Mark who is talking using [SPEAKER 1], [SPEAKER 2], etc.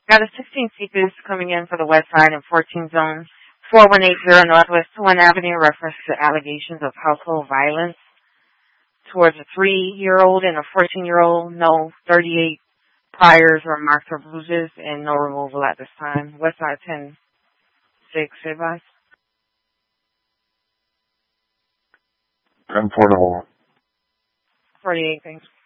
[SPEAKER 1] Got a 16 CPS coming in for the west side and 14 zone. 4180 Northwest 1 Avenue, reference to allegations of household violence towards a 3-year-old and a 14-year-old. No 38 priors or marks or bruises and no removal at this time. West side 10-6, advice.
[SPEAKER 2] 10-4 to hold.
[SPEAKER 1] 48, thanks.